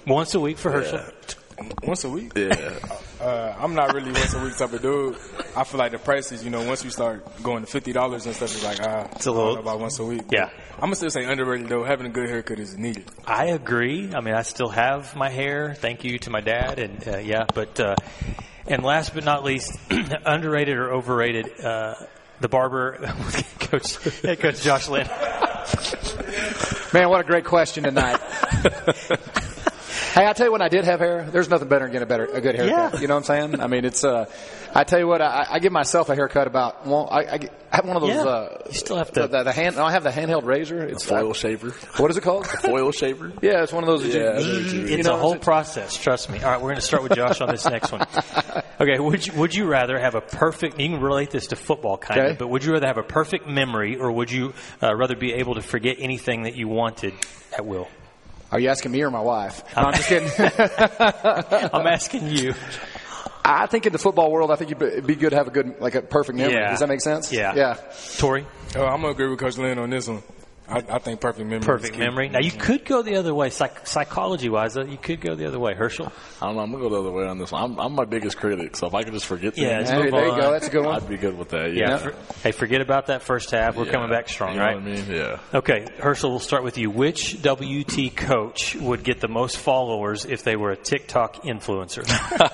Once a week for Herschel. Once a week? Yeah. I'm not really once a week type of dude. I feel like the prices, once you start going to $50 and stuff, it's like, it's a little, I don't know about once a week. Yeah. I'm going to still say underrated, though. Having a good haircut is needed. I agree. I mean, I still have my hair. Thank you to my dad. And, and last but not least, underrated or overrated, the barber, Head Coach Josh Lynn. Man, what a great question tonight. Hey, I tell you what, I did have hair. There's nothing better than getting a good haircut. Yeah. You know what I'm saying? I mean, it's. I tell you what, I give myself a haircut about. Well, I have one of those. Yeah. You still have to. The hand. I have the handheld razor. It's foil shaver. What is it called? A foil shaver. Yeah, it's one of those. Yeah, it's a whole process. Trust me. All right, we're going to start with Josh on this next one. Okay, would you rather have a perfect? You can relate this to football, kind of, but would you rather have a perfect memory, or would you rather be able to forget anything that you wanted at will? Are you asking me or my wife? No, I'm just kidding. I'm asking you. I think in the football world, I think it'd be good to have a perfect memory. Yeah. Does that make sense? Yeah. Tori? I'm going to agree with Coach Lynn on this one. I think perfect memory. Perfect memory. Now, you could go the other way, psychology-wise. You could go the other way. Herschel? I don't know. I'm going to go the other way on this one. I'm my biggest critic, so if I could just forget things. There you go. That's a good one. I'd be good with that, Hey, forget about that first half. We're coming back strong, right? You know what I mean? Yeah. Okay, Herschel, we'll start with you. Which WT coach would get the most followers if they were a TikTok influencer?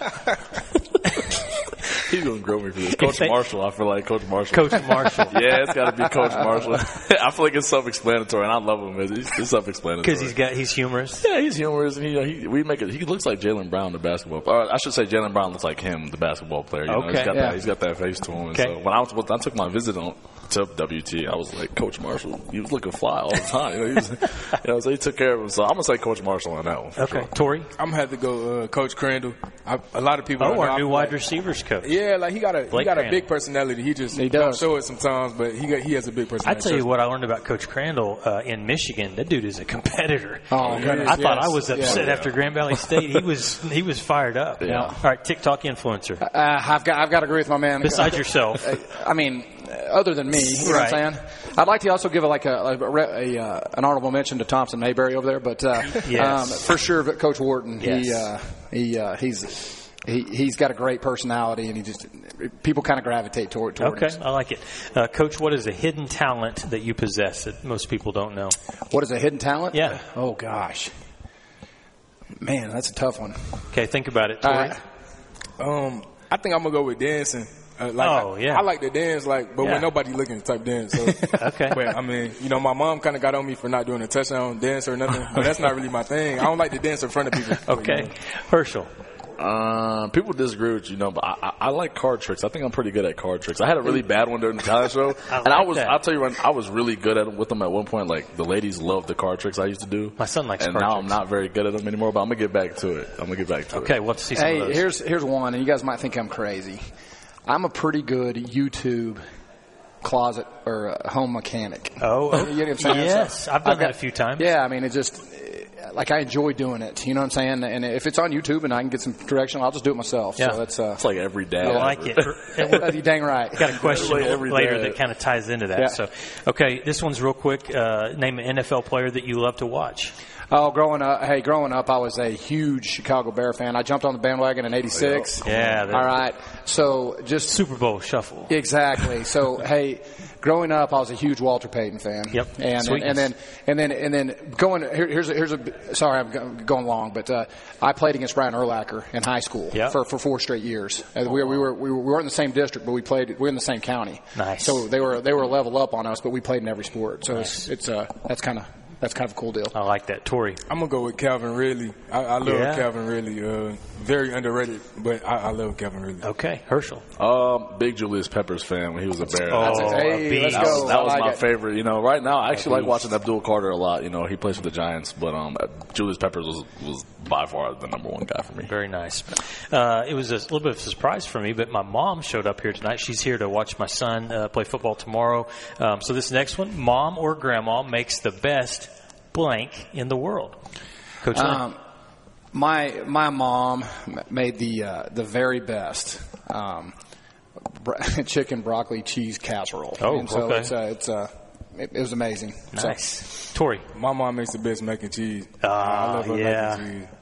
He's going to grow me for this. Coach Marshall. I feel like Coach Marshall. Coach Marshall. Yeah, it's got to be Coach Marshall. I feel like it's self-explanatory, and I love him. It's self-explanatory. Because he's humorous? Yeah, he's humorous, and he looks like Jaylen Brown, the basketball player. I should say Jaylen Brown looks like him, the basketball player. He's got that face to him. And so when I took my visit to WT, I was like, Coach Marshall, he was looking fly all the time. So he took care of him. So I'm going to say Coach Marshall on that one. Okay. Sure. Tori? I'm going to have to go Coach Crandall. A lot of people our new wide receivers coach. Yeah, like he got a big personality. He does show it sometimes, but he has a big personality. I tell you what I learned about Coach Crandall in Michigan. That dude is a competitor. Oh, goodness. I thought I was upset after Grand Valley State. He was fired up. Yeah. All right, TikTok influencer. I've got to agree with my man. Besides yourself. I mean, other than me, you know what I'm saying? I'd like to also give an honorable mention to Thompson Mayberry over there, but for sure, Coach Wharton. Yes. He's got a great personality, and people kind of gravitate toward him. Okay, I like it. Coach, what is a hidden talent that you possess that most people don't know? What is a hidden talent? Yeah. Oh gosh, man, that's a tough one. Okay, think about it, Tori. I think I'm gonna go with dancing. I like to dance, but when nobody looking type dance. So. Okay. But I mean, my mom kind of got on me for not doing a touchdown dance or nothing, but that's not really my thing. I don't like to dance in front of people. Okay. Herschel. People disagree with you, but I like card tricks. I think I'm pretty good at card tricks. I had a really bad one during the talent show, I'll tell you, I was really good with them at one point. Like the ladies loved the card tricks I used to do. My son likes and card now tricks. I'm not very good at them anymore. But I'm gonna get back to it. Okay, we'll have to see some of those. Here's one, and you guys might think I'm crazy. I'm a pretty good YouTube closet or home mechanic. Oh, you know what I'm saying? Yes, I've done that a few times. Yeah, I mean, it just I enjoy doing it. You know what I'm saying? And if it's on YouTube and I can get some direction, I'll just do it myself. Yeah. So it's like every day. I like it. You're dang right. Got a question later that kind of ties into that. Yeah. So, okay, this one's real quick. Name an NFL player that you love to watch. Oh, growing up, I was a huge Chicago Bear fan. I jumped on the bandwagon in '86. Yeah. All right. So just Super Bowl shuffle. Exactly. So hey, growing up, I was a huge Walter Payton fan. Yep. And then going here's a sorry I'm going long, but I played against Brian Urlacher in high school for 4 straight years. We weren't in the same district, but we were in the same county. Nice. So they were a level up on us, but we played in every sport. So nice. That's kind of a cool deal. I like that. Tori. I'm going to go with Calvin Ridley. I love Calvin Ridley. Very underrated, but I love Calvin Ridley. Okay. Herschel. Big Julius Peppers fan when he was a Bear. Let's go. That was my favorite. Right now, I actually like watching Abdul Carter a lot. He plays for the Giants, but Julius Peppers was by far the number one guy for me. Very nice. It was a little bit of a surprise for me, but my mom showed up here tonight. She's here to watch my son play football tomorrow. So this next one, mom or grandma makes the best blank in the world. Coach Lynn. My mom made the very best chicken broccoli cheese casserole. Oh, and so okay. It was amazing. Nice. Tori. My mom makes the best mac and cheese. I love her mac and cheese.